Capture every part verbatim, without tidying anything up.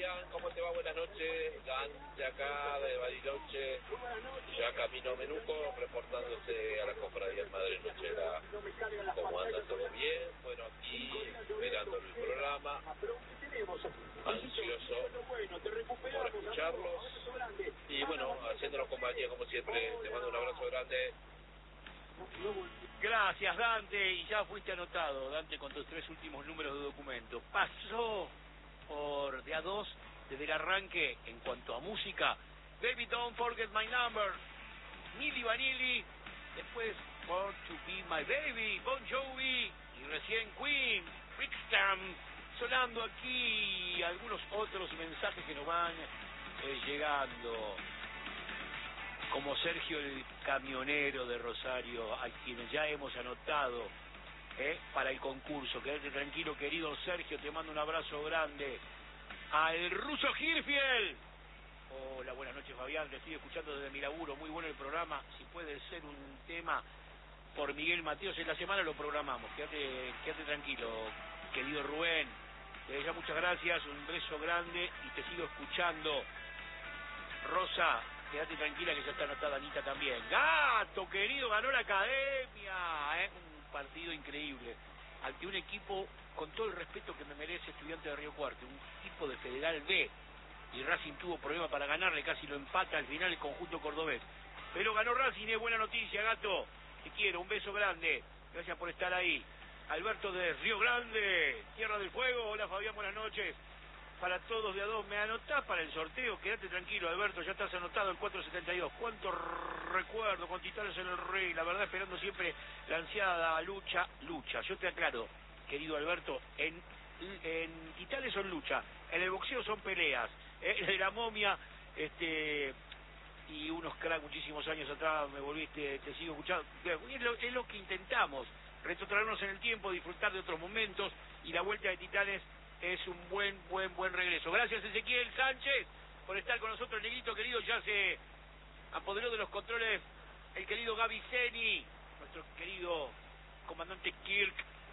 Fabián, ¿cómo te va? Buenas noches. Dan de acá, de Bariloche, ya camino a Menuco, reportándose a la cofradía Madre Nochera. ¿Cómo anda? ¿Todo bien? Bueno, aquí esperando el programa, ansioso por escucharlos y bueno, haciéndonos compañía como siempre. Te mando un abrazo grande. Gracias, Dante, y ya fuiste anotado, Dante, con tus tres últimos números de documento. Pasó por de a dos desde el arranque en cuanto a música. Baby Don't Forget My Number, Milli Vanilli, después Born to Be My Baby, Bon Jovi, y recién Queen, Brixton, sonando aquí algunos otros mensajes que nos van eh, llegando, como Sergio el camionero de Rosario, a quienes ya hemos anotado eh, para el concurso. Quédate tranquilo, querido Sergio, te mando un abrazo grande. Al ruso Hirfield. Hola, buenas noches, Fabián, te estoy escuchando desde mi laburo, muy bueno el programa. Si puede ser un tema por Miguel Mateos, en la semana lo programamos. Quédate, quédate tranquilo, querido Rubén. Desde ya muchas gracias, un beso grande y te sigo escuchando. Rosa, quédate tranquila que ya está anotada Anita también. Gato, querido, ganó la academia. ¿eh? Un partido increíble. Ante un equipo, con todo el respeto que me merece, Estudiante de Río Cuarto, un equipo de Federal B. Y Racing tuvo problema para ganarle, casi lo empata al final el conjunto cordobés. Pero ganó Racing, es buena noticia, Gato. Te quiero, un beso grande. Gracias por estar ahí. Alberto de Río Grande, Tierra del Fuego. Hola, Fabián, buenas noches. Para todos de a dos, ¿me anotás para el sorteo? Quédate tranquilo, Alberto, ya estás anotado el cuatro setenta y dos. Cuánto recuerdo, con Titanes en el Rey, la verdad esperando siempre la ansiada lucha, lucha. Yo te aclaro, querido Alberto, en, en Titanes son lucha, en el boxeo son peleas, ¿eh? De la momia, este, y unos cracks muchísimos años atrás, me volviste, te sigo escuchando, es lo, es lo que intentamos, retrotraernos en el tiempo, disfrutar de otros momentos, y la vuelta de Titanes es un buen, buen, buen regreso. Gracias, Ezequiel Sánchez, por estar con nosotros. El negrito querido ya se apoderó de los controles el querido Gaby Zeni, nuestro querido comandante Kirk.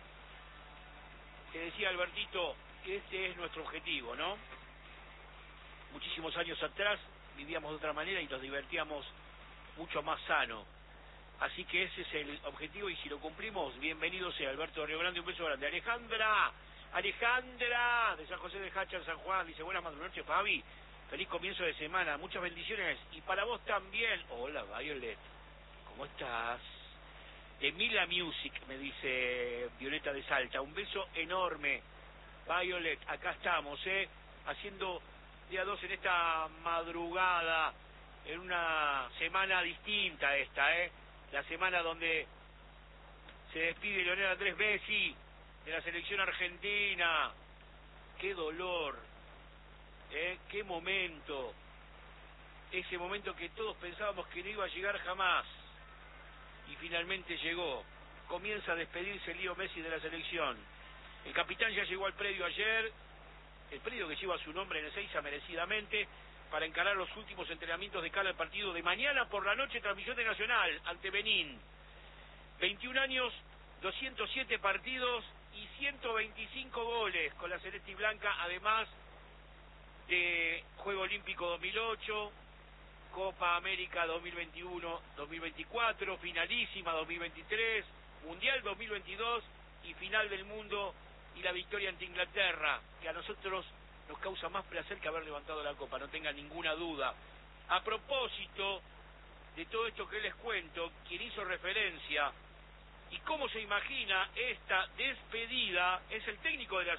Te decía, Albertito, que este es nuestro objetivo, ¿no? Muchísimos años atrás vivíamos de otra manera y nos divertíamos mucho más sano. Así que ese es el objetivo y si lo cumplimos, bienvenido sea. Alberto de Río Grande, un beso grande. Alejandra, Alejandra, de San José de Hacha, en San Juan, dice, buenas noches, Fabi, feliz comienzo de semana, muchas bendiciones, y para vos también. Hola, Violet, ¿cómo estás? Emila Music, me dice Violeta de Salta, un beso enorme, Violet, acá estamos, eh, haciendo día dos en esta madrugada, en una semana distinta esta, eh, la semana donde se despide Leonel Andrés Messi de la selección argentina. Qué dolor, ¿eh? Qué momento, ese momento que todos pensábamos que no iba a llegar jamás, y finalmente llegó. Comienza a despedirse Leo Messi de la selección. El capitán ya llegó al predio ayer, el predio que lleva su nombre en Ezeiza merecidamente, para encarar los últimos entrenamientos de cara al partido de mañana por la noche, transmisión de Nacional ante Benín. veintiún años, doscientos siete partidos y ciento veinticinco goles con la celeste y blanca, además de Juego Olímpico dos mil ocho, Copa América dos mil veintiuno dos mil veinticuatro, finalísima dos mil veintitrés, Mundial dos mil veintidós y final del mundo y la victoria ante Inglaterra, que a nosotros nos causa más placer que haber levantado la copa, no tengan ninguna duda. A propósito de todo esto que les cuento, quien hizo referencia y cómo se imagina esta despedida es el técnico de la